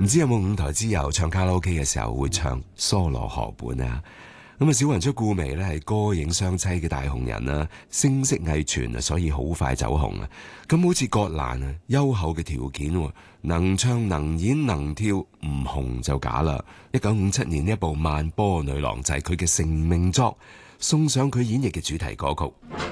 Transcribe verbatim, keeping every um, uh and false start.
唔知有冇五台之友唱卡拉 OK 嘅時候會唱梭羅河畔啊？咁啊，小雲出顧媚咧係歌影雙棲嘅大紅人啦，聲色藝全啊，所以好快走紅啊。咁好似葛蘭啊，優厚嘅條件，能唱能演能跳，唔紅就假啦。一九五七年呢一部《萬波女郎》就係佢嘅成名作，送上佢演繹嘅主題歌曲。